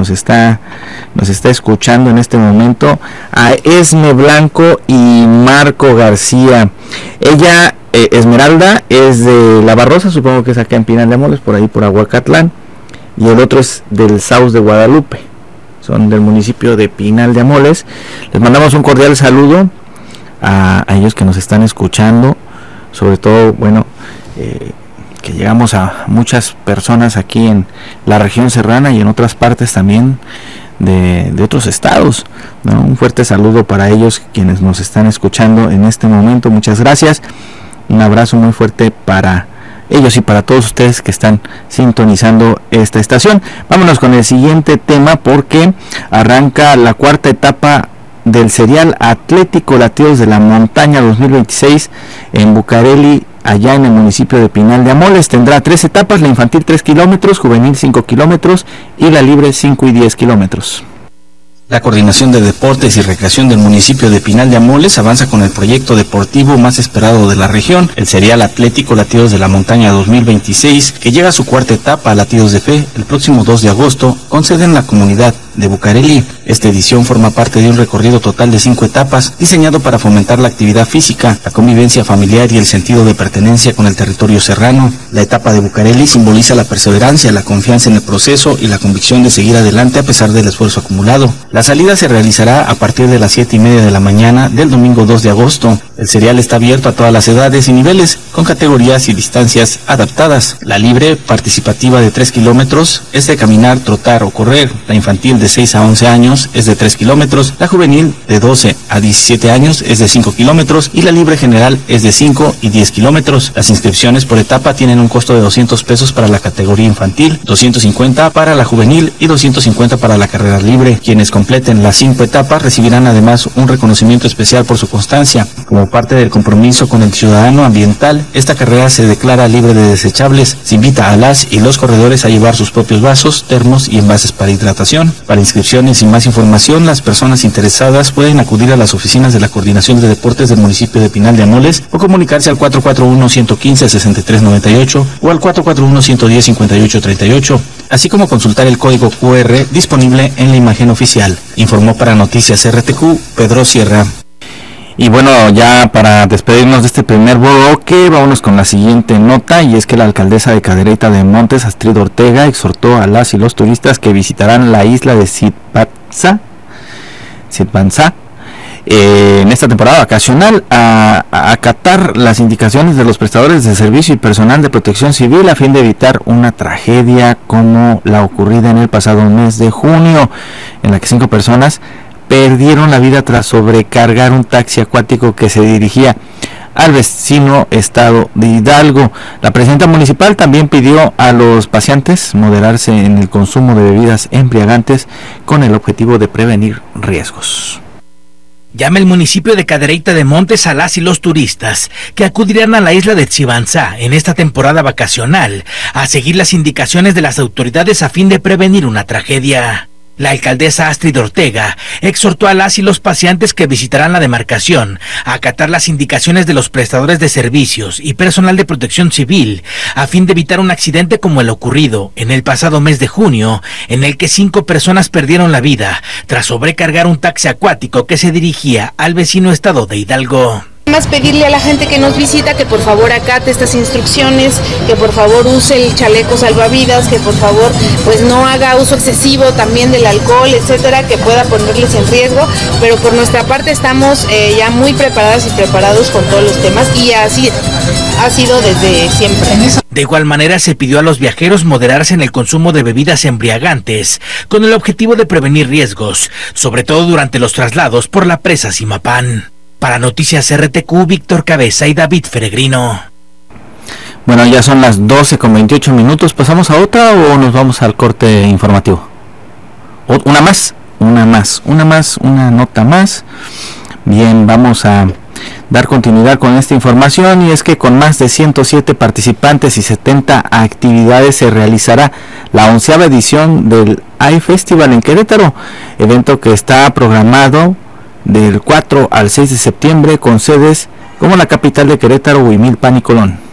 nos está escuchando en este momento, a Esme Blanco y Marco García. Ella, Esmeralda, es de La Barrosa, supongo que es acá en Pinal de Amoles, por ahí por Aguacatlán, y el otro es del Saus de Guadalupe, son del municipio de Pinal de Amoles. Les mandamos un cordial saludo a ellos que nos están escuchando, sobre todo, bueno, que llegamos a muchas personas aquí en la región serrana y en otras partes también de otros estados, ¿no? Un fuerte saludo para ellos quienes nos están escuchando en este momento, muchas gracias, un abrazo muy fuerte para ellos y para todos ustedes que están sintonizando esta estación. Vámonos con el siguiente tema, porque arranca la cuarta etapa del Serial Atlético Latidos de la Montaña 2026 en Bucareli, allá en el municipio de Pinal de Amoles. Tendrá 3 etapas, la infantil 3 kilómetros, juvenil 5 kilómetros y la libre 5 y 10 kilómetros. La Coordinación de Deportes y Recreación del municipio de Pinal de Amoles avanza con el proyecto deportivo más esperado de la región, el Serial Atlético Latidos de la Montaña 2026, que llega a su cuarta etapa, Latidos de Fe, el próximo 2 de agosto, con sede en la comunidad de Bucareli. Esta edición forma parte de un recorrido total de 5 etapas, diseñado para fomentar la actividad física, la convivencia familiar y el sentido de pertenencia con el territorio serrano. La etapa de Bucareli simboliza la perseverancia, la confianza en el proceso y la convicción de seguir adelante a pesar del esfuerzo acumulado. La salida se realizará a partir de las 7:30 de la mañana del domingo 2 de agosto. El serial está abierto a todas las edades y niveles, con categorías y distancias adaptadas. La libre, participativa de 3 kilómetros, es de caminar, trotar o correr. La infantil de 6 a 11 años es de 3 kilómetros. La juvenil de 12 a 17 años es de 5 kilómetros. Y la libre general es de 5 y 10 kilómetros. Las inscripciones por etapa tienen un costo de 200 pesos para la categoría infantil, 250 para la juvenil y 250 para la carrera libre. Quienes completen las 5 etapas recibirán además un reconocimiento especial por su constancia. Como parte del compromiso con el ciudadano ambiental, esta carrera se declara libre de desechables. Se invita a las y los corredores a llevar sus propios vasos, termos y envases para hidratación. Para inscripciones y más información, las personas interesadas pueden acudir a las oficinas de la Coordinación de Deportes del municipio de Pinal de Amoles o comunicarse al 441-115-6398 o al 441-110-5838, así como consultar el código QR disponible en la imagen oficial. Informó para Noticias RTQ, Pedro Sierra. Y bueno, ya para despedirnos de este primer bloque, vámonos con la siguiente nota, y es que la alcaldesa de Cadereyta de Montes, Astrid Ortega, exhortó a las y los turistas que visitarán la isla de Sitbanzá en esta temporada vacacional a acatar las indicaciones de los prestadores de servicio y personal de protección civil a fin de evitar una tragedia como la ocurrida en el pasado mes de junio, en la que 5 personas perdieron la vida tras sobrecargar un taxi acuático que se dirigía al vecino estado de Hidalgo. La presidenta municipal también pidió a los paseantes moderarse en el consumo de bebidas embriagantes con el objetivo de prevenir riesgos. Llama el municipio de Cadereyta de Montes a las y los turistas que acudirán a la isla de Tsibanzá en esta temporada vacacional a seguir las indicaciones de las autoridades a fin de prevenir una tragedia. La alcaldesa Astrid Ortega exhortó a las y los paseantes que visitarán la demarcación a acatar las indicaciones de los prestadores de servicios y personal de protección civil a fin de evitar un accidente como el ocurrido en el pasado mes de junio, en el que 5 personas perdieron la vida tras sobrecargar un taxi acuático que se dirigía al vecino estado de Hidalgo. Más pedirle a la gente que nos visita que por favor acate estas instrucciones, que por favor use el chaleco salvavidas, que por favor pues no haga uso excesivo también del alcohol, etcétera, que pueda ponerles en riesgo, pero por nuestra parte estamos ya muy preparadas y preparados con todos los temas, y así ha sido desde siempre. De igual manera se pidió a los viajeros moderarse en el consumo de bebidas embriagantes con el objetivo de prevenir riesgos, sobre todo durante los traslados por la presa Zimapán. Para Noticias RTQ, Víctor Cabeza y David Feregrino. Bueno, ya son las 12:28. ¿Pasamos a otra o nos vamos al corte informativo? Una nota más. Bien, vamos a dar continuidad con esta información, y es que con más de 107 participantes y 70 actividades se realizará la 11ª edición del iFestival en Querétaro, evento que está programado del 4 al 6 de septiembre con sedes como la capital de Querétaro, Huimilpan y Colón.